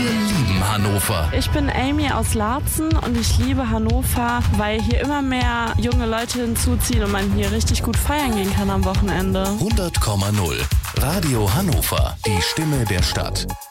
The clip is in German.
Wir lieben Hannover. Ich bin Amy aus Laatzen und ich liebe Hannover, weil hier immer mehr junge Leute hinzuziehen und man hier richtig gut feiern gehen kann am Wochenende. 100,0 Radio Hannover. Die Stimme der Stadt.